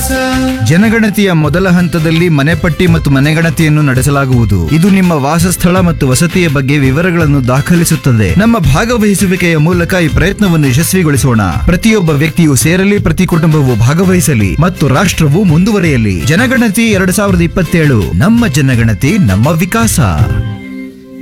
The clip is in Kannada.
ಜನಗಣತಿಯ ಮೊದಲ ಹಂತದಲ್ಲಿ ಮನೆಪಟ್ಟಿ ಮತ್ತು ಮನೆಗಣತಿಯನ್ನು ನಡೆಸಲಾಗುವುದು. ಇದು ನಿಮ್ಮ ವಾಸಸ್ಥಳ ಮತ್ತು ವಸತಿಯ ಬಗ್ಗೆ ವಿವರಗಳನ್ನು ದಾಖಲಿಸುತ್ತದೆ. ನಮ್ಮ ಭಾಗವಹಿಸುವಿಕೆಯ ಮೂಲಕ ಈ ಪ್ರಯತ್ನವನ್ನು ಯಶಸ್ವಿಗೊಳಿಸೋಣ. ಪ್ರತಿಯೊಬ್ಬ ವ್ಯಕ್ತಿಯು ಸೇರಲಿ, ಪ್ರತಿ ಕುಟುಂಬವು ಭಾಗವಹಿಸಲಿ ಮತ್ತು ರಾಷ್ಟ್ರವು ಮುಂದುವರಿಯಲಿ. ಜನಗಣತಿ 2027, ನಮ್ಮ ಜನಗಣತಿ ನಮ್ಮ ವಿಕಾಸ.